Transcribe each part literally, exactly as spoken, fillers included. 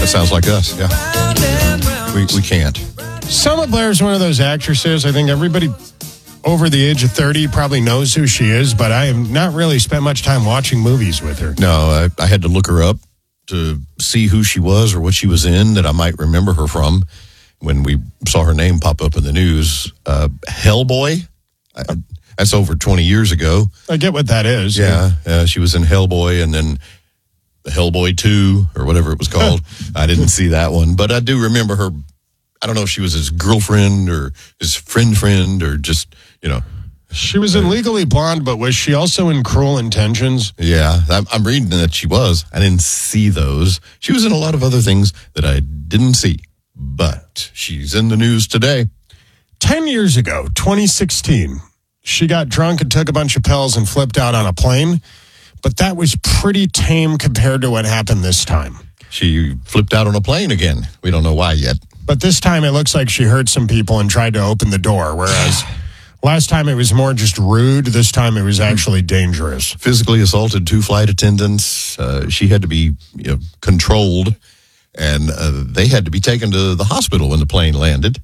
That sounds like us, yeah. We, we can't. Selma Blair is one of those actresses. I think everybody over the age of thirty probably knows who she is, but I have not really spent much time watching movies with her. No, I, I had to look her up to see who she was or what she was in that I might remember her from when we saw her name pop up in the news. Uh, Hellboy, I, that's over twenty years ago. I get what that is. Yeah, uh, she was in Hellboy and then the Hellboy two or whatever it was called. I didn't see that one, but I do remember her. I don't know if she was his girlfriend or his friend friend or just, you know. She was in Legally Blonde, but was she also in Cruel Intentions? Yeah, I'm, I'm reading that she was. I didn't see those. She was in a lot of other things that I didn't see, but she's in the news today. Ten years ago, twenty sixteen, she got drunk and took a bunch of pills and flipped out on a plane, but that was pretty tame compared to what happened this time. She flipped out on a plane again. We don't know why yet. But this time it looks like she hurt some people and tried to open the door, whereas last time it was more just rude. This time it was actually dangerous. Physically assaulted two flight attendants. Uh, she had to be you know, controlled, and uh, they had to be taken to the hospital when the plane landed.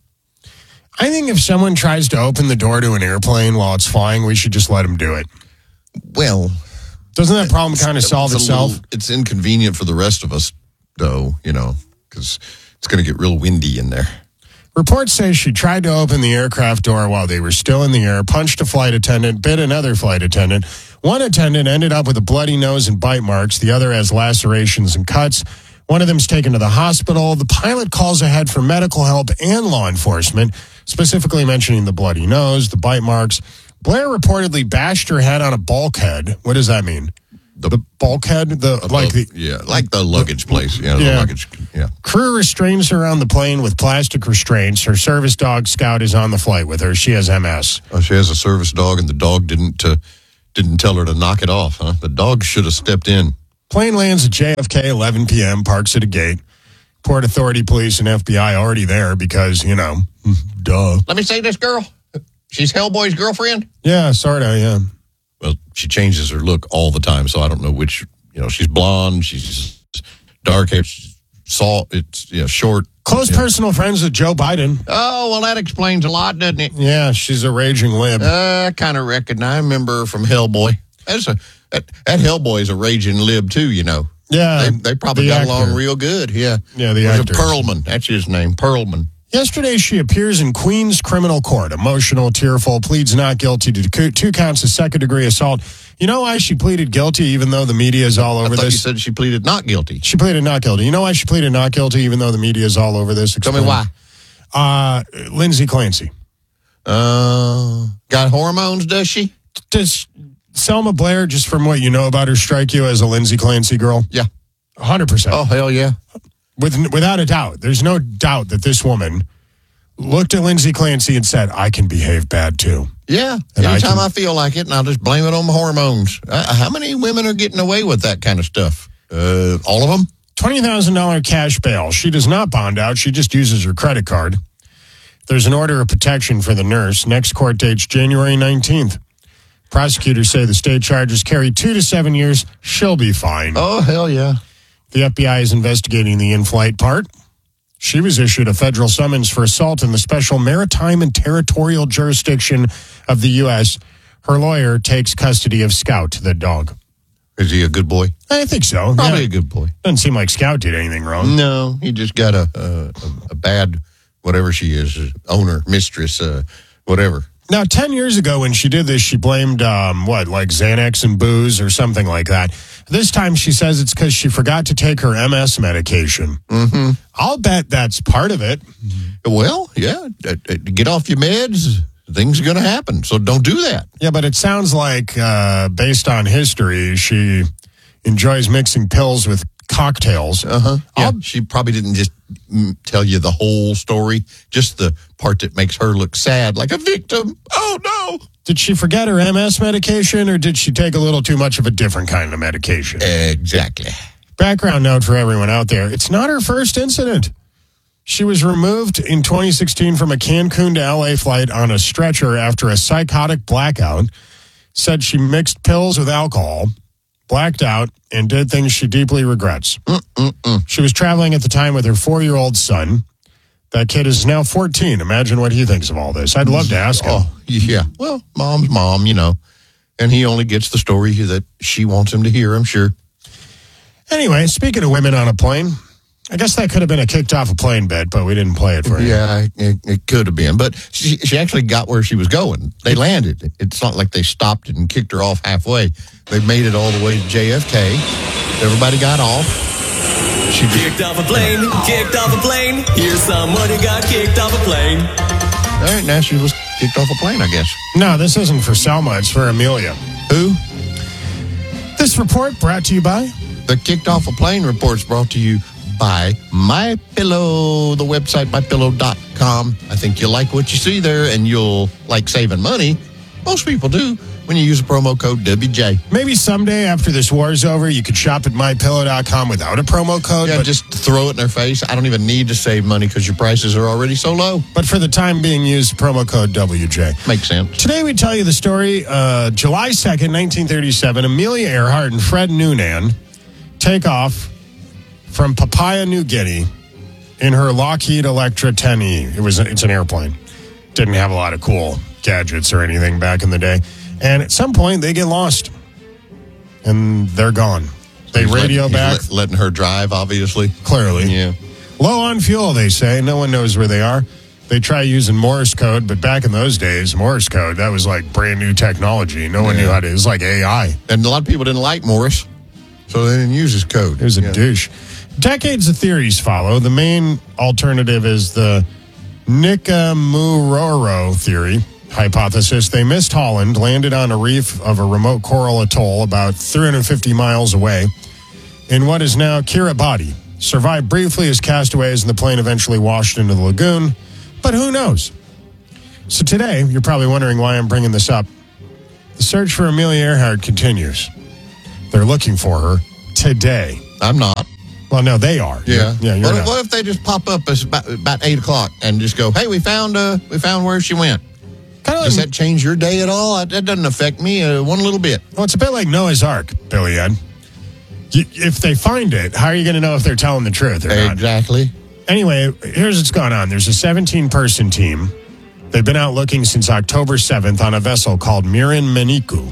I think if someone tries to open the door to an airplane while it's flying, we should just let them do it. Well, doesn't that problem kind of solve it's itself? Little, it's inconvenient for the rest of us, though, you know, because it's going to get real windy in there. Reports say she tried to open the aircraft door while they were still in the air, punched a flight attendant, bit another flight attendant. One attendant ended up with a bloody nose and bite marks. The other has lacerations and cuts. One of them's taken to the hospital. The pilot calls ahead for medical help and law enforcement, specifically mentioning the bloody nose, the bite marks. Blair reportedly bashed her head on a bulkhead. What does that mean? The, the bulkhead? The above, like the Yeah, like the luggage place. Yeah, yeah. the luggage. Yeah. Crew restrains her on the plane with plastic restraints. Her service dog, Scout, is on the flight with her. She has M S. Oh, she has a service dog, and the dog didn't uh, didn't tell her to knock it off, huh? The dog should have stepped in. Plane lands at J F K, eleven p.m., parks at a gate. Port Authority police and F B I already there because, you know, duh. Let me see this girl. She's Hellboy's girlfriend? Yeah, sort of, yeah. Well, she changes her look all the time, so I don't know which, you know, she's blonde, she's dark hair, she's salt, it's, you know, short. Close yeah. personal friends with Joe Biden. Oh, well, that explains a lot, doesn't it? Yeah, she's a raging lib. Uh, I kind of reckon. I remember her from Hellboy. That's a, that, that Hellboy is a raging lib, too, you know. Yeah. They, they probably the got actor. along real good, yeah. Yeah, the actor. actor. Perlman, that's his name, Perlman. Yesterday, she appears in Queens criminal court. Emotional, tearful, pleads not guilty to two counts of second-degree assault. You know why she pleaded guilty, even though the media is all over I thought this? You said she pleaded not guilty. She pleaded not guilty. You know why she pleaded not guilty, even though the media is all over this? Explain. Tell me why. Uh, Lindsay Clancy. Uh, got hormones, does she? Does Selma Blair, just from what you know about her, strike you as a Lindsay Clancy girl? Yeah. one hundred percent. Oh, hell yeah. With, without a doubt. There's no doubt that this woman looked at Lindsay Clancy and said, I can behave bad too. Yeah. And Anytime I, I, can, I feel like it, and I'll just blame it on my hormones. Uh, how many women are getting away with that kind of stuff? Uh, all of them? twenty thousand dollars cash bail. She does not bond out. She just uses her credit card. There's an order of protection for the nurse. Next court date's January nineteenth. Prosecutors say the state charges carry two to seven years. She'll be fine. Oh, hell yeah. The F B I is investigating the in-flight part. She was issued a federal summons for assault in the special maritime and territorial jurisdiction of the U S. Her lawyer takes custody of Scout, the dog. Is he a good boy? I think so. Probably yeah. a good boy. Doesn't seem like Scout did anything wrong. No, he just got a a, a bad, whatever she is, owner, mistress, uh, whatever. Now, ten years ago when she did this, she blamed, um, what, like Xanax and booze or something like that. This time she says it's because she forgot to take her M S medication. Mm-hmm. I'll bet that's part of it. Well, yeah, get off your meds. Things are going to happen, so don't do that. Yeah, but it sounds like, uh, based on history, she enjoys mixing pills with cocktails. Uh-huh. Yeah, she probably didn't just tell you the whole story, just the part that makes her look sad, like a victim. Oh, no. Did she forget her M S medication, or did she take a little too much of a different kind of medication? Exactly. Background note for everyone out there. It's not her first incident. She was removed in twenty sixteen from a Cancun to L A flight on a stretcher after a psychotic blackout. Said she mixed pills with alcohol. blacked out, and did things she deeply regrets. Mm-mm-mm. She was traveling at the time with her four-year-old son. That kid is now fourteen. Imagine what he thinks of all this. I'd love to ask him. Oh, yeah. Well, mom's mom, you know. And he only gets the story that she wants him to hear, I'm sure. Anyway, speaking of women on a plane, I guess that could have been a kicked off a plane bit, but we didn't play it for you. Yeah, it, it could have been. But she, she actually got where she was going. They landed. It's not like they stopped and kicked her off halfway. They made it all the way to J F K. Everybody got off. She kicked off a plane, kicked off a plane. Here's someone who got kicked off a plane. All right, now she was kicked off a plane, I guess. No, this isn't for Selma. It's for Amelia. Who? This report brought to you by... The Kicked Off a Plane report's brought to you by MyPillow, the website my pillow dot com. I think you'll like what you see there, and you'll like saving money. Most people do when you use the promo code W J. Maybe someday after this war's over, you could shop at my pillow dot com without a promo code. Yeah, but, just throw it in their face. I don't even need to save money because your prices are already so low. but for the time being, use promo code W J. Makes sense. Today we tell you the story, uh, July second, nineteen thirty-seven, Amelia Earhart and Fred Noonan take off from Papua New Guinea in her Lockheed Electra ten E. It was it's an airplane. Didn't have a lot of cool gadgets or anything back in the day. And at some point they get lost. And they're gone. They He's radio letting, back. Let, letting her drive, obviously. Clearly. Yeah. Low on fuel, they say. No one knows where they are. They try using Morse code, but back in those days, Morse code, that was like brand new technology. No one Yeah. knew how to. It was like A I. And a lot of people didn't like Morris, so they didn't use his code. It was a Yeah. douche. Decades of theories follow. The main alternative is the Nikamuroro theory hypothesis. They missed Holland, landed on a reef of a remote coral atoll about three hundred fifty miles away in what is now Kiribati. Survived briefly as castaways, and the plane eventually washed into the lagoon. But who knows? So today, you're probably wondering why I'm bringing this up. The search for Amelia Earhart continues. They're looking for her today. I'm not. Well, no, they are. Yeah. Yeah, you're what, not. if, what if they just pop up as about, about eight o'clock and just go, hey, we found uh, we found where she went? Kind of Does like, that change your day at all? That doesn't affect me uh, one little bit. well, it's a bit like Noah's Ark, Billy Ed. You, if they find it, how are you going to know if they're telling the truth or not? Exactly. Anyway, here's what's going on. There's a seventeen-person team. They've been out looking since October seventh on a vessel called Miran Maniku.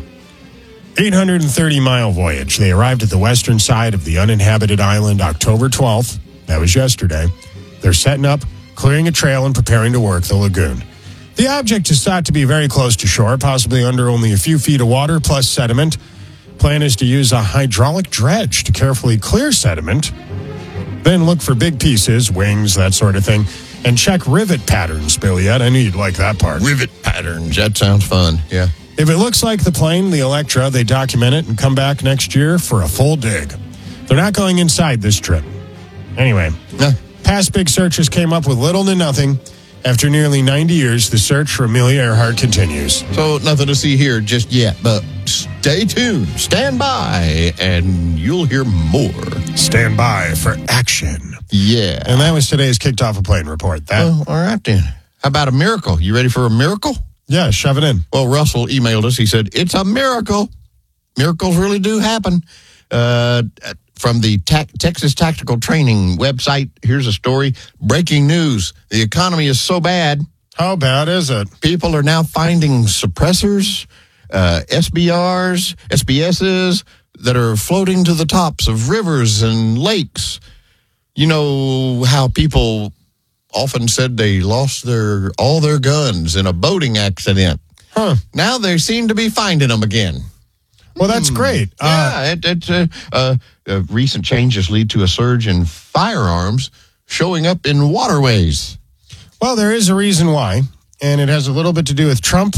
eight hundred thirty mile voyage. They arrived at the western side of the uninhabited island October twelfth. That was yesterday. They're setting up, clearing a trail, and preparing to work the lagoon. The object is thought to be very close to shore, possibly under only a few feet of water plus sediment. Plan is to use a hydraulic dredge to carefully clear sediment, then look for big pieces, wings, that sort of thing, and check rivet patterns, Billiette. I knew you'd like that part. Rivet patterns. That sounds fun. Yeah. If it looks like the plane, the Electra, they document it and come back next year for a full dig. They're not going inside this trip. Anyway, Yeah. past big searches came up with little to nothing. After nearly ninety years, the search for Amelia Earhart continues. So nothing to see here just yet, but stay tuned, stand by, and you'll hear more. Stand by for action. Yeah. And that was today's Kicked Off a Plane report. That, Well, all right then. How about a miracle? You ready for a miracle? yeah, shove it in. Well, Russell emailed us. He said, it's a miracle. Miracles really do happen. Uh, from the Ta- Texas Tactical Training website, here's a story. Breaking news. The economy is so bad, How bad is it? people are now finding suppressors, uh, S B Rs, S B Ss that are floating to the tops of rivers and lakes. You know how people often said they lost their all their guns in a boating accident. Huh. Now they seem to be finding them again. Well, that's great. Uh, Yeah, it, it, uh, uh, uh, recent changes lead to a surge in firearms showing up in waterways. well, there is a reason why, and it has a little bit to do with Trump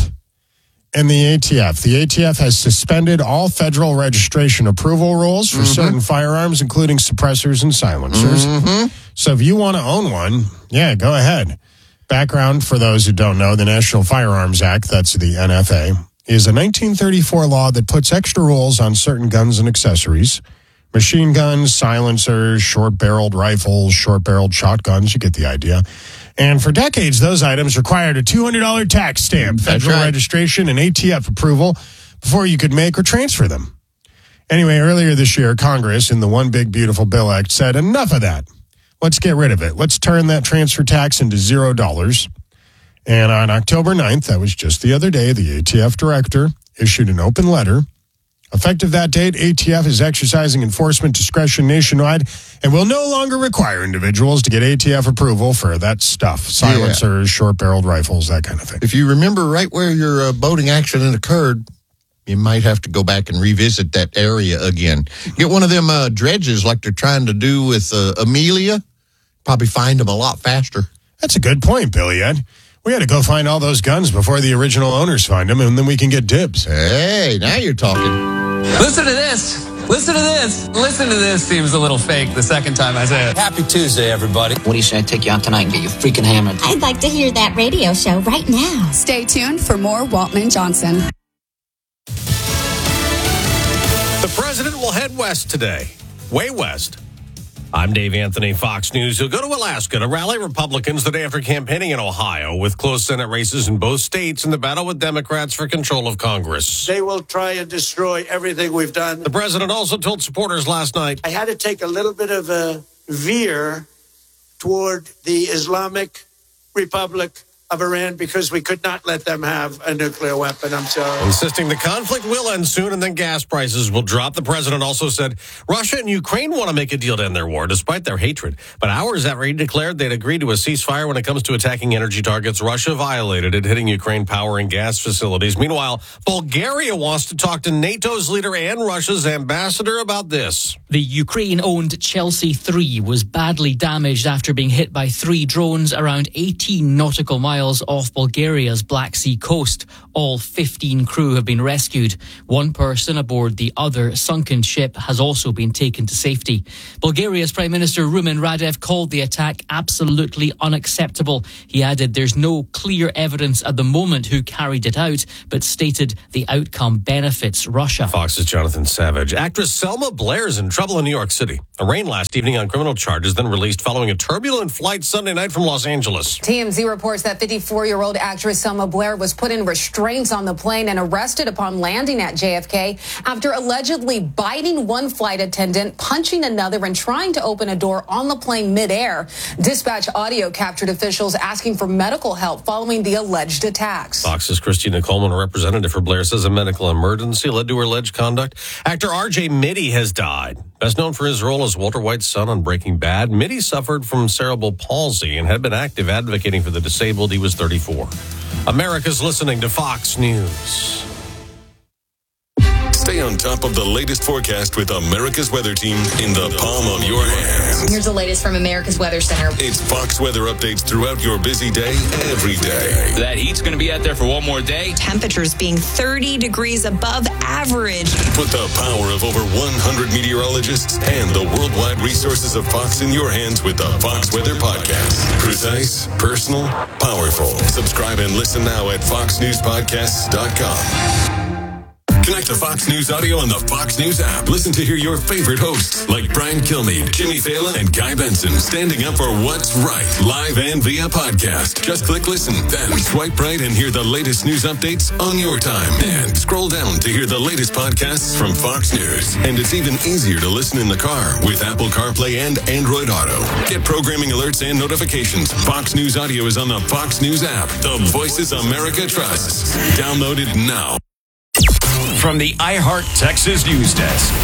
and the A T F. The A T F has suspended all federal registration approval rules for Mm-hmm. certain firearms, including suppressors and silencers. Mm-hmm. So if you want to own one, yeah, go ahead. Background for those who don't know, the National Firearms Act, that's the N F A, is a nineteen thirty-four law that puts extra rules on certain guns and accessories. Machine guns, silencers, short-barreled rifles, short-barreled shotguns, you get the idea. And for decades, those items required a two hundred dollars tax stamp, That's federal right. registration, and A T F approval before you could make or transfer them. Anyway, earlier this year, Congress, in the One Big Beautiful Bill Act, said enough of that. Let's get rid of it. Let's turn that transfer tax into zero dollars. And on October ninth, that was just the other day, the A T F director issued an open letter. Effective that date, A T F is exercising enforcement discretion nationwide and will no longer require individuals to get A T F approval for that stuff. Silencers, yeah. short-barreled rifles, that kind of thing. If you remember right where your uh, boating accident occurred, you might have to go back and revisit that area again. Get one of them uh, dredges like they're trying to do with uh, Amelia. Probably find them a lot faster. That's a good point, Billy Ed. We had to go find all those guns before the original owners find them, and then we can get dibs. Hey, now you're talking. Listen to this. Listen to this. Listen to this seems a little fake the second time I say it. Happy Tuesday, everybody. What do you say I take you out tonight and get you freaking hammered? I'd like to hear that radio show right now. Stay tuned for more Waltman Johnson. The president will head west today. Way west. I'm Dave Anthony, Fox News. He'll go to Alaska to rally Republicans the day after campaigning in Ohio with close Senate races in both states in the battle with Democrats for control of Congress. They will try and destroy everything we've done. The president also told supporters last night, I had to take a little bit of a veer toward the Islamic Republic of Iran because we could not let them have a nuclear weapon. I'm sorry. Insisting the conflict will end soon and then gas prices will drop. The president also said Russia and Ukraine want to make a deal to end their war despite their hatred. But hours after he declared they'd agreed to a ceasefire when it comes to attacking energy targets, Russia violated it, hitting Ukraine power and gas facilities. Meanwhile, Bulgaria wants to talk to NATO's leader and Russia's ambassador about this. The Ukraine-owned Chelsea three was badly damaged after being hit by three drones around eighteen nautical miles off Bulgaria's Black Sea coast. All fifteen crew have been rescued. One person aboard the other sunken ship has also been taken to safety. Bulgaria's Prime Minister Rumen Radev called the attack absolutely unacceptable. He added there's no clear evidence at the moment who carried it out, but stated the outcome benefits Russia. Fox's Jonathan Savage. Actress Selma Blair's in trouble in New York City. Arraigned last evening on criminal charges, then released following a turbulent flight Sunday night from Los Angeles. T M Z reports that fifty-four-year-old actress Selma Blair was put in restraints on the plane and arrested upon landing at J F K after allegedly biting one flight attendant, punching another, and trying to open a door on the plane midair. Dispatch audio captured officials asking for medical help following the alleged attacks. Fox's Christina Coleman, a representative for Blair, says a medical emergency led to her alleged conduct. Actor R J Mitty has died. Best known for his role as Walter White's son on Breaking Bad, Mitty suffered from cerebral palsy and had been active advocating for the disabled. He was thirty-four. America's listening to Fox News. Stay on top of the latest forecast with America's Weather Team in the palm of your hands. Here's the latest from America's Weather Center. It's Fox weather updates throughout your busy day, every day. That heat's going to be out there for one more day. Temperatures being thirty degrees above average. Put the power of over one hundred meteorologists and the worldwide resources of Fox in your hands with the Fox Weather Podcast. Precise, personal, powerful. Subscribe and listen now at fox news podcasts dot com. Connect to Fox News Audio on the Fox News app. Listen to hear your favorite hosts like Brian Kilmeade, Jimmy Fallon, and Guy Benson standing up for what's right, live and via podcast. Just click listen, then swipe right and hear the latest news updates on your time. And scroll down to hear the latest podcasts from Fox News. And it's even easier to listen in the car with Apple CarPlay and Android Auto. Get programming alerts and notifications. Fox News Audio is on the Fox News app. The voices America trusts. Download it now. From the iHeart Texas News Desk.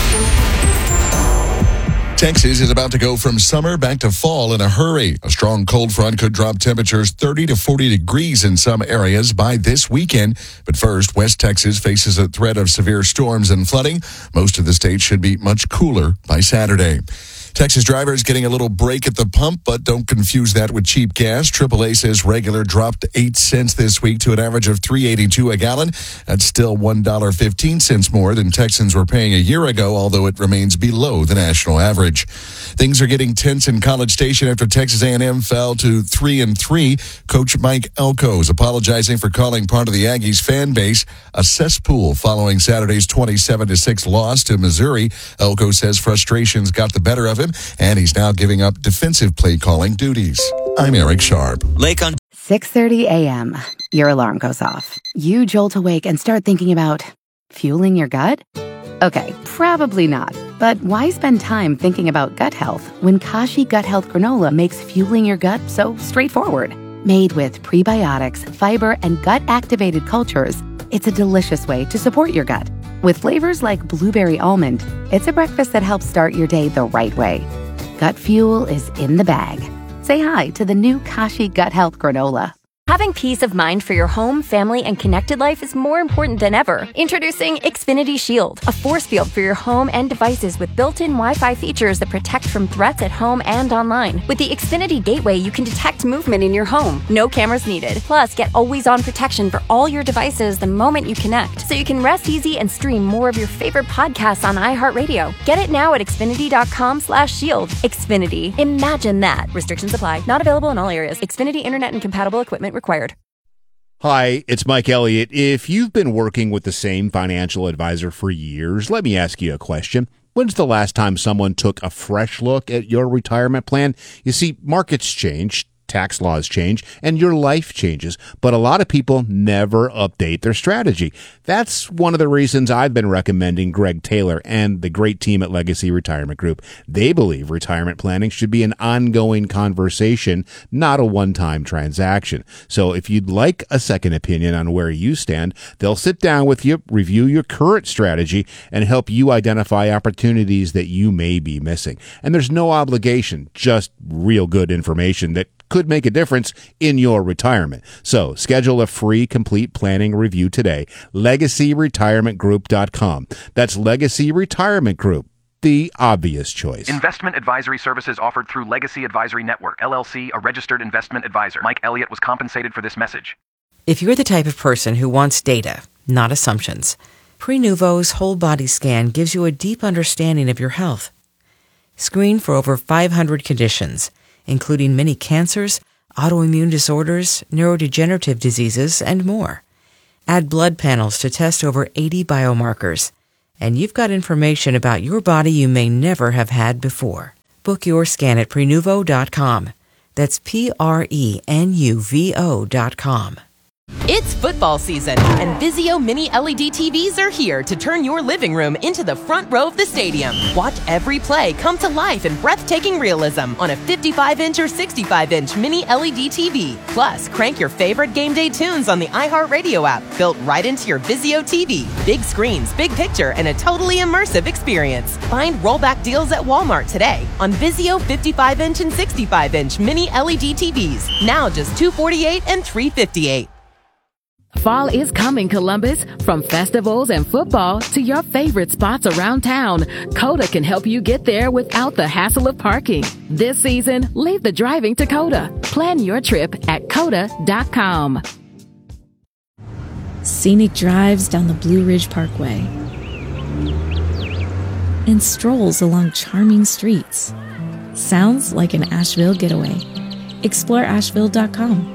Texas is about to go from summer back to fall in a hurry. A strong cold front could drop temperatures thirty to forty degrees in some areas by this weekend. But first, West Texas faces a threat of severe storms and flooding. Most of the state should be much cooler by Saturday. Texas drivers getting a little break at the pump, but don't confuse that with cheap gas. triple A says regular dropped eight cents this week to an average of three eighty-two a gallon. That's still one dollar and fifteen cents more than Texans were paying a year ago, although it remains below the national average. Things are getting tense in College Station after Texas A and M fell to three and three. Coach Mike Elko is apologizing for calling part of the Aggies fan base a cesspool following Saturday's twenty-seven to six loss to Missouri. Elko says frustrations got the better of him, and he's now giving up defensive play calling duties. I'm Eric Sharp. Lake on six thirty a.m. Your alarm goes off. You jolt awake and start thinking about fueling your gut? Okay, probably not. But why spend time thinking about gut health when Kashi Gut Health Granola makes fueling your gut so straightforward? Made with prebiotics, fiber, and gut-activated cultures, it's a delicious way to support your gut. With flavors like blueberry almond, it's a breakfast that helps start your day the right way. Gut fuel is in the bag. Say hi to the new Kashi Gut Health Granola. Having peace of mind for your home, family, and connected life is more important than ever. Introducing Xfinity Shield, a force field for your home and devices with built-in Wi-Fi features that protect from threats at home and online. With the Xfinity Gateway, you can detect movement in your home. No cameras needed. Plus, get always-on protection for all your devices the moment you connect, so you can rest easy and stream more of your favorite podcasts on iHeartRadio. Get it now at Xfinity.com slash shield. Xfinity. Imagine that. Restrictions apply. Not available in all areas. Xfinity Internet and compatible equipment required. Hi, it's Mike Elliott. If you've been working with the same financial advisor for years, let me ask you a question. When's the last time someone took a fresh look at your retirement plan? You see, markets change, tax laws change, and your life changes, but a lot of people never update their strategy. That's one of the reasons I've been recommending Greg Taylor and the great team at Legacy Retirement Group. They believe retirement planning should be an ongoing conversation, not a one-time transaction. So if you'd like a second opinion on where you stand, they'll sit down with you, review your current strategy, and help you identify opportunities that you may be missing. And there's no obligation, just real good information that could make a difference in your retirement. So schedule a free complete planning review today. legacy retirement group dot com. That's Legacy Retirement Group, the obvious choice. Investment advisory services offered through Legacy Advisory Network, L L C, a registered investment advisor. Mike Elliott was compensated for this message. If you're the type of person who wants data, not assumptions, Prenuvo's whole body scan gives you a deep understanding of your health. Screen for over five hundred conditions, including many cancers, autoimmune disorders, neurodegenerative diseases, and more. Add blood panels to test over eighty biomarkers, and you've got information about your body you may never have had before. Book your scan at Prenuvo dot com. That's P R E N U V O dot com. It's football season, and Vizio Mini L E D T Vs are here to turn your living room into the front row of the stadium. Watch every play come to life in breathtaking realism on a fifty-five inch or sixty-five inch Mini L E D T V. Plus, crank your favorite game day tunes on the iHeartRadio app, built right into your Vizio T V. Big screens, big picture, and a totally immersive experience. Find rollback deals at Walmart today on Vizio fifty-five inch and sixty-five inch Mini L E D T Vs. Now just two hundred forty-eight dollars and three hundred fifty-eight dollars. Fall is coming, Columbus. From festivals and football to your favorite spots around town, Coda can help you get there without the hassle of parking. This season, leave the driving to Coda. Plan your trip at coda dot com. Scenic drives down the Blue Ridge Parkway and strolls along charming streets. Sounds like an Asheville getaway. Explore asheville dot com.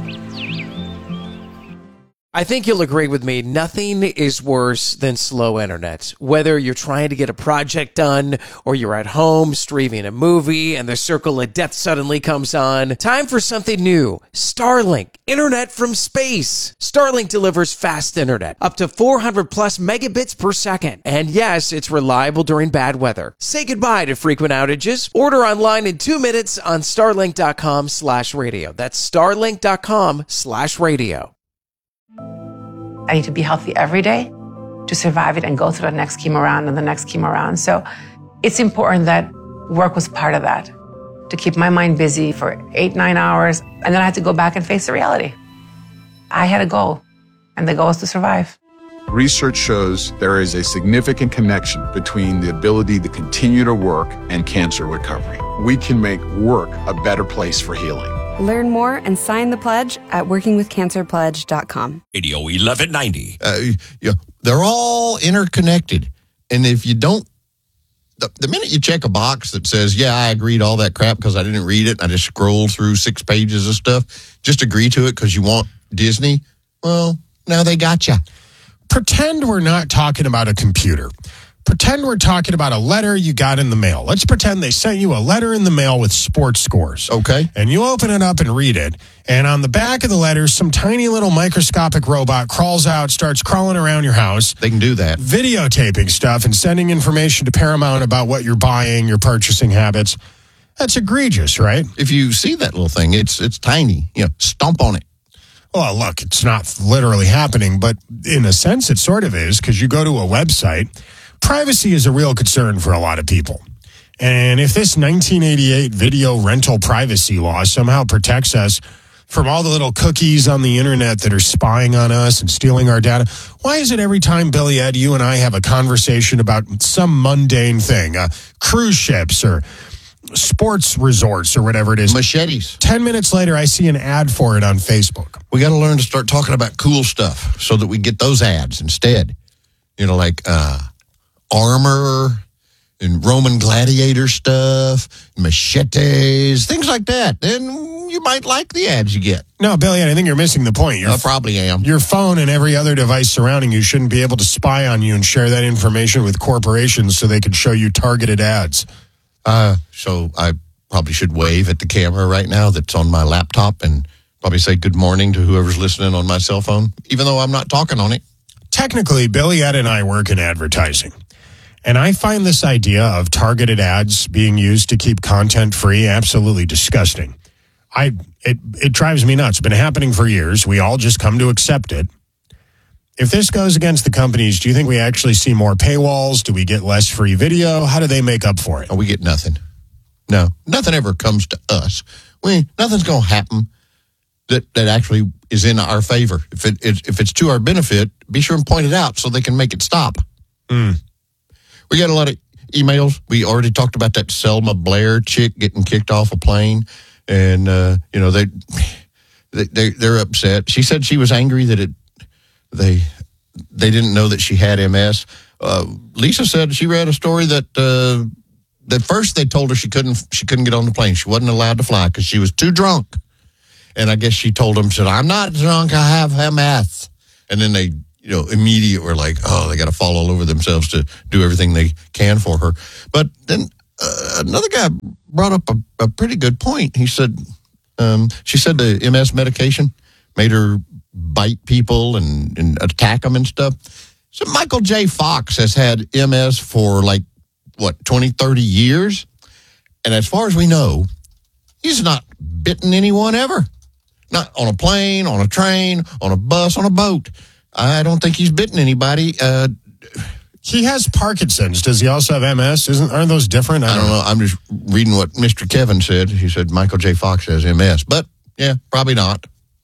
I think you'll agree with me, nothing is worse than slow internet. Whether you're trying to get a project done or you're at home streaming a movie and the circle of death suddenly comes on, time for something new. Starlink, internet from space. Starlink delivers fast internet, up to four hundred plus megabits per second. And yes, it's reliable during bad weather. Say goodbye to frequent outages. Order online in two minutes on starlink dot com slash radio. That's starlink dot com slash radio. I need to be healthy every day to survive it and go through the next chemo round and the next chemo round. So it's important that work was part of that, to keep my mind busy for eight, nine hours. And then I had to go back and face the reality. I had a goal, and the goal is to survive. Research shows there is a significant connection between the ability to continue to work and cancer recovery. We can make work a better place for healing. Learn more and sign the pledge at working with cancer pledge dot com. Radio eleven ninety. Uh, yeah, they're all interconnected. And if you don't, the, the minute you check a box that says, yeah, I agreed to all that crap because I didn't read it, I just scrolled through six pages of stuff, just agree to it because you want Disney, well, now they got you. Pretend we're not talking about a computer. Pretend we're talking about a letter you got in the mail. Let's pretend they sent you a letter in the mail with sports scores. Okay. And you open it up and read it. And on the back of the letter, some tiny little microscopic robot crawls out, starts crawling around your house. They can do that. Videotaping stuff and sending information to Paramount about what you're buying, your purchasing habits. That's egregious, right? If you see that little thing, it's it's tiny. You know, stomp on it. Well, look, it's not literally happening, but in a sense it sort of is, because you go to a website. Privacy is a real concern for a lot of people. And if this nineteen eighty-eight video rental privacy law somehow protects us from all the little cookies on the internet that are spying on us and stealing our data, why is it every time, Billy Ed, you and I have a conversation about some mundane thing, uh, cruise ships or sports resorts or whatever it is, machetes, ten minutes later I see an ad for it on Facebook? We got to learn to start talking about cool stuff so that we get those ads instead. You know, like uh, armor and Roman gladiator stuff, machetes, things like that. Then you might like the ads you get. No, Billy, I think you're missing the point. Your, I probably am. Your phone and every other device surrounding you shouldn't be able to spy on you and share that information with corporations so they can show you targeted ads. Uh, so I probably should wave at the camera right now that's on my laptop and probably say good morning to whoever's listening on my cell phone, even though I'm not talking on it. Technically, Billy Ed and I work in advertising. And I find this idea of targeted ads being used to keep content free absolutely disgusting. I it it drives me nuts. It's been happening for years. We all just come to accept it. If this goes against the companies, do you think we actually see more paywalls? Do we get less free video? How do they make up for it? Oh, we get nothing. No, nothing ever comes to us. We nothing's going to happen that, that actually is in our favor. If it if it's to our benefit, be sure and point it out so they can make it stop. Mm. We got a lot of emails. We already talked about that Selma Blair chick getting kicked off a plane, and uh, you know they they they're upset. She said she was angry that it they they didn't know that she had M S. Uh, Lisa said she read a story that uh, that first they told her she couldn't she couldn't get on the plane. She wasn't allowed to fly because she was too drunk. And I guess she told them, said, "I'm not drunk. I have M S." And then they, you know, immediately were like, "Oh, they got to fall all over themselves to do everything they can for her." But then uh, another guy brought up a, a pretty good point. He said, um, she said the M S medication made her bite people and, and attack them and stuff. So Michael J. Fox has had M S for like, what, twenty, thirty years? And as far as we know, he's not bitten anyone ever. Not on a plane, on a train, on a bus, on a boat. I don't think he's bitten anybody. Uh, he has Parkinson's. Does he also have M S? Isn't aren't those different? I, I don't know. know. I'm just reading what Mister Kevin said. He said Michael J. Fox has M S. But, yeah, probably not.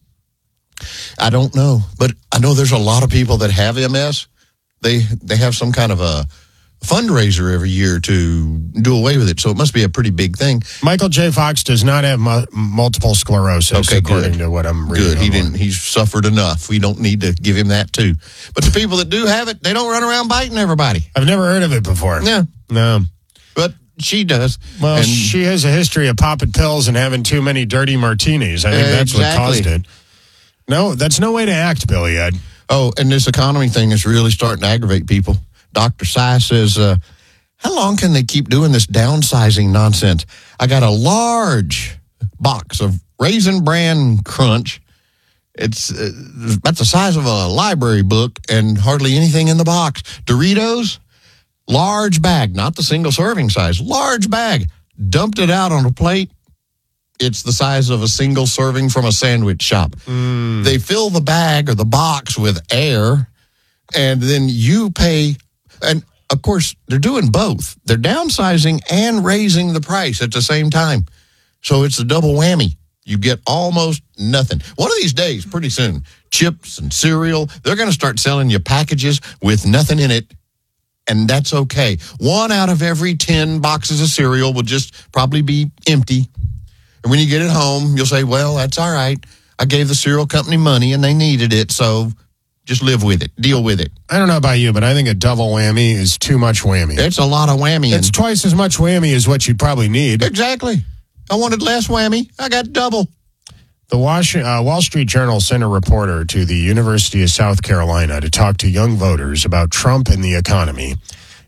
I don't know. But I know there's a lot of people that have M S. They they have some kind of a fundraiser every year to do away with it. So it must be a pretty big thing. Michael J. Fox does not have mu- multiple sclerosis, okay, according good. to what I'm reading. Good. He didn't. He's suffered enough. We don't need to give him that too. But the people that do have it, they don't run around biting everybody. I've never heard of it before. No. No. But she does. Well, and she has a history of popping pills and having too many dirty martinis. I think that's exactly. what caused it. No, that's no way to act, Billy Ed. Oh, and this economy thing is really starting to aggravate people. Doctor Sy says, uh, how long can they keep doing this downsizing nonsense? I got a large box of Raisin Bran Crunch. It's uh, about the size of a library book and hardly anything in the box. Doritos, large bag, not the single serving size, large bag. Dumped it out on a plate. It's the size of a single serving from a sandwich shop. Mm. They fill the bag or the box with air, and then you pay. And, of course, they're doing both. They're downsizing and raising the price at the same time. So it's a double whammy. You get almost nothing. One of these days, pretty soon, chips and cereal, they're going to start selling you packages with nothing in it, and that's okay. One out of every ten boxes of cereal will just probably be empty. And when you get it home, you'll say, well, that's all right. I gave the cereal company money, and they needed it, so just live with it. Deal with it. I don't know about you, but I think a double whammy is too much whammy. It's a lot of whammy. It's twice as much whammy as what you'd probably need. Exactly. I wanted less whammy. I got double. The Wash, uh, Wall Street Journal sent a reporter to the University of South Carolina to talk to young voters about Trump and the economy.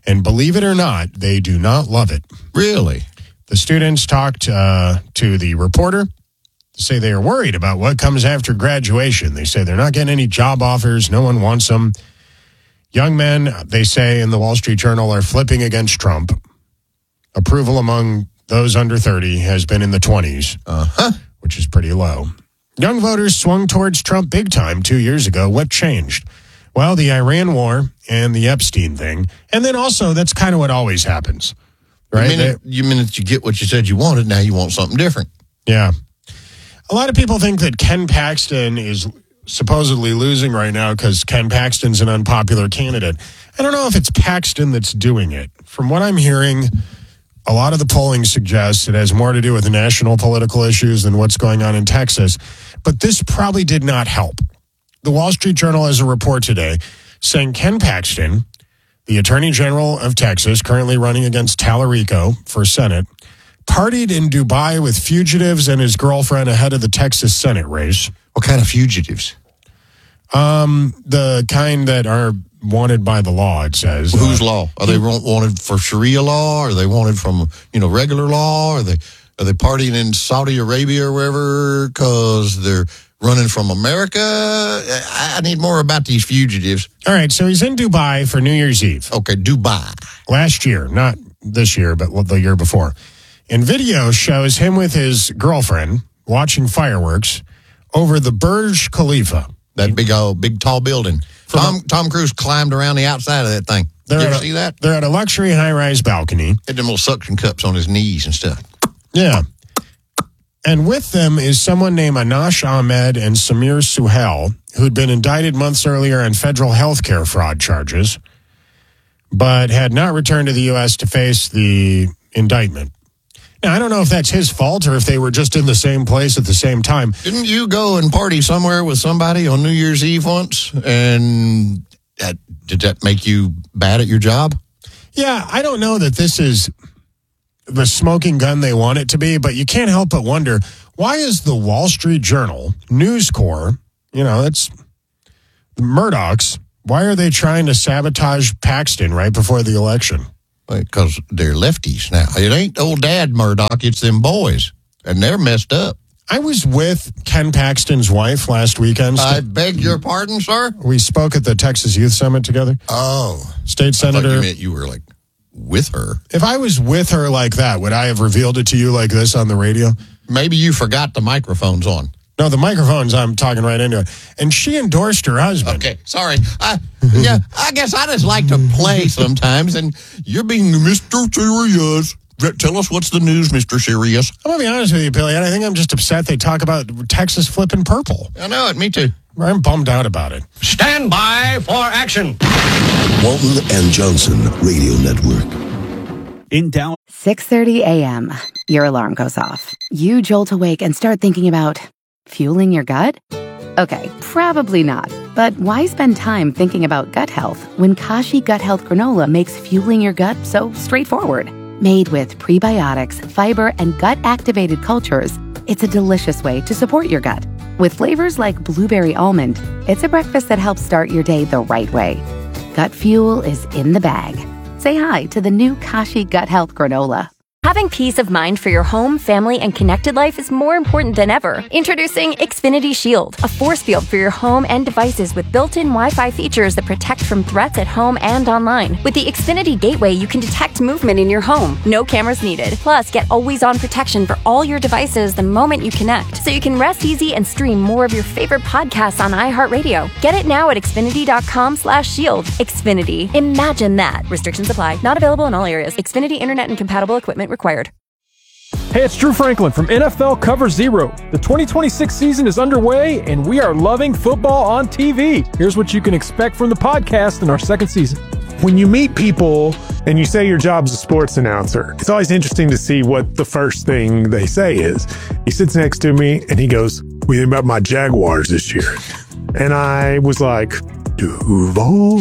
And believe it or not, they do not love it. Really? The students talked uh, to the reporter to say they are worried about what comes after graduation. They say they're not getting any job offers. No one wants them. Young men, they say in the Wall Street Journal, are flipping against Trump. Approval among those under thirty has been in the twenties, uh-huh. which is pretty low. Young voters swung towards Trump big time two years ago. What changed? Well, the Iran war and the Epstein thing. And then also, that's kind of what always happens. Right? The minute, you minute you get what you said you wanted, now you want something different. Yeah. A lot of people think that Ken Paxton is supposedly losing right now because Ken Paxton's an unpopular candidate. I don't know if it's Paxton that's doing it. From what I'm hearing, a lot of the polling suggests it has more to do with the national political issues than what's going on in Texas. But this probably did not help. The Wall Street Journal has a report today saying Ken Paxton, the Attorney General of Texas, currently running against Tallarico for Senate, partied in Dubai with fugitives and his girlfriend ahead of the Texas Senate race. What kind of fugitives? Um, the kind that are wanted by the law, it says. Whose uh, law? Are they wanted for Sharia law? Are they wanted from, you know, regular law? Are they are they partying in Saudi Arabia or wherever because they're running from America? I need more about these fugitives. All right, so he's in Dubai for New Year's Eve. Okay, Dubai. Last year, not this year, but the year before. And video shows him with his girlfriend watching fireworks over the Burj Khalifa. That big old, big tall building. Tom Tom Cruise climbed around the outside of that thing. Did you ever a, see that? They're at a luxury high-rise balcony. Had them little suction cups on his knees and stuff. Yeah. And with them is someone named Anash Ahmed and Samir Suhail, who'd been indicted months earlier on federal health care fraud charges, but had not returned to the U S to face the indictment. Now, I don't know if that's his fault or if they were just in the same place at the same time. Didn't you go and party somewhere with somebody on New Year's Eve once? And that, did that make you bad at your job? Yeah, I don't know that this is the smoking gun they want it to be, but you can't help but wonder, why is the Wall Street Journal, News Corp, you know, it's Murdoch's, why are they trying to sabotage Paxton right before the election? Because they're lefties now. It ain't old Dad Murdoch, it's them boys. And they're messed up. I was with Ken Paxton's wife last weekend. I beg your pardon, sir? We spoke at the Texas Youth Summit together. Oh. State Senator. I thought you meant you were like with her. If I was with her like that, would I have revealed it to you like this on the radio? Maybe you forgot the microphone's on. No, the microphone's, I'm talking right into it. And she endorsed her husband. Okay, sorry. I, yeah, I guess I just like to play sometimes, and you're being Mister Serious. Tell us what's the news, Mister Serious. I'm going to be honest with you, Billy. I think I'm just upset they talk about Texas flipping purple. I know it, me too. I'm bummed out about it. Stand by for action. Walton and Johnson Radio Network. In Dallas. six thirty a.m. Your alarm goes off. You jolt awake and start thinking about fueling your gut? Okay, probably not. But why spend time thinking about gut health when Kashi Gut Health Granola makes fueling your gut so straightforward? Made with prebiotics, fiber, and gut-activated cultures, it's a delicious way to support your gut. With flavors like blueberry almond, it's a breakfast that helps start your day the right way. Gut fuel is in the bag. Say hi to the new Kashi Gut Health Granola. Having peace of mind for your home, family, and connected life is more important than ever. Introducing Xfinity Shield, a force field for your home and devices with built-in Wi-Fi features that protect from threats at home and online. With the Xfinity Gateway, you can detect movement in your home. No cameras needed. Plus, get always-on protection for all your devices the moment you connect, so you can rest easy and stream more of your favorite podcasts on iHeartRadio. Get it now at Xfinity.com slash shield. Xfinity. Imagine that. Restrictions apply. Not available in all areas. Xfinity Internet and compatible equipment required. Hey, it's Drew Franklin from N F L Cover Zero. The twenty twenty-six season is underway, and we are loving football on T V. Here's what you can expect from the podcast in our second season. When you meet people and you say your job's a sports announcer, it's always interesting to see what the first thing they say is. He sits next to me and he goes, "What do you think about my Jaguars this year?" And I was like, Duval.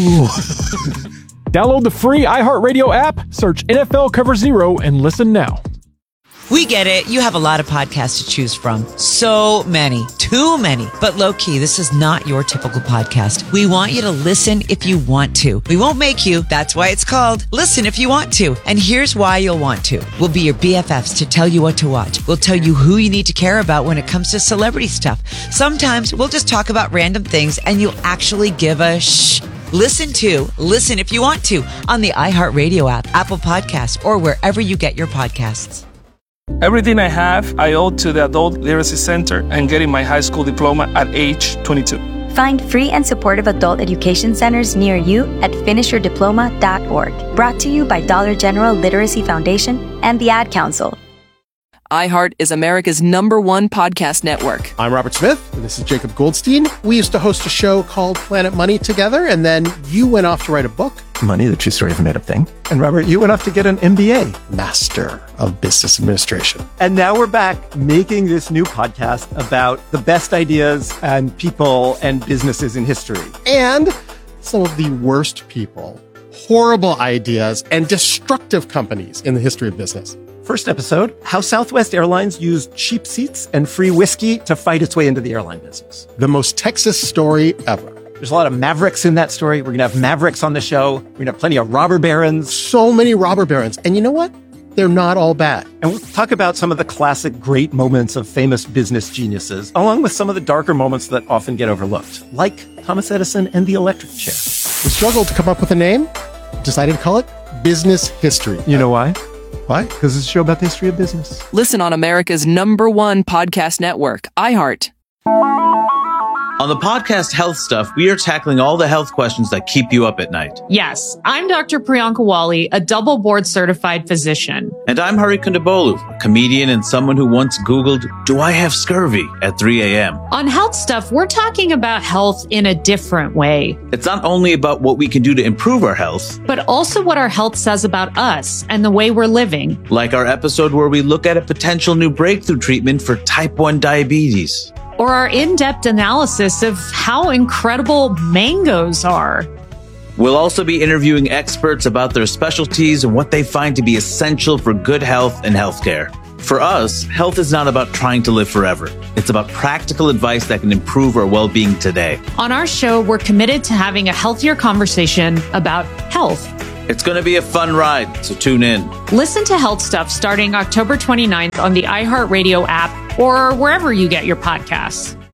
Download the free iHeartRadio app, search N F L Cover Zero, and listen now. We get it. You have a lot of podcasts to choose from. So many. Too many. But low-key, this is not your typical podcast. We want you to listen if you want to. We won't make you. That's why it's called Listen If You Want To. And here's why you'll want to. We'll be your B F Fs to tell you what to watch. We'll tell you who you need to care about when it comes to celebrity stuff. Sometimes we'll just talk about random things and you'll actually give a shh. Listen to Listen If You Want To on the iHeartRadio app, Apple Podcasts, or wherever you get your podcasts. Everything I have, I owe to the Adult Literacy Center and getting my high school diploma at age twenty-two. Find free and supportive adult education centers near you at finish your diploma dot org. Brought to you by Dollar General Literacy Foundation and the Ad Council. iHeart is America's number one podcast network. I'm Robert Smith, and this is Jacob Goldstein. We used to host a show called Planet Money together, and then you went off to write a book. Money, the true story of a made-up thing. And Robert, you went off to get an M B A. Master of Business Administration. And now we're back making this new podcast about the best ideas and people and businesses in history. And some of the worst people, horrible ideas, and destructive companies in the history of business. First episode, how Southwest Airlines used cheap seats and free whiskey to fight its way into the airline business. The most Texas story ever. There's a lot of mavericks in that story. We're going to have mavericks on the show. We're going to have plenty of robber barons. So many robber barons. And you know what? They're not all bad. And we'll talk about some of the classic great moments of famous business geniuses, along with some of the darker moments that often get overlooked, like Thomas Edison and the electric chair. We struggled to come up with a name, decided to call it Business History. You know why? Why? Because it's a show about the history of business. Listen on America's number one podcast network, iHeart. On the podcast Health Stuff, we are tackling all the health questions that keep you up at night. Yes, I'm Doctor Priyanka Wali, a double board certified physician. And I'm Hari Kondabolu, a comedian and someone who once Googled, do I have scurvy at three a.m. On Health Stuff, we're talking about health in a different way. It's not only about what we can do to improve our health, but also what our health says about us and the way we're living. Like our episode where we look at a potential new breakthrough treatment for type one diabetes. Or our in-depth analysis of how incredible mangoes are. We'll also be interviewing experts about their specialties and what they find to be essential for good health and healthcare. For us, health is not about trying to live forever. It's about practical advice that can improve our well-being today. On our show, we're committed to having a healthier conversation about health. It's going to be a fun ride, so tune in. Listen to Health Stuff starting October twenty-ninth on the iHeartRadio app or wherever you get your podcasts.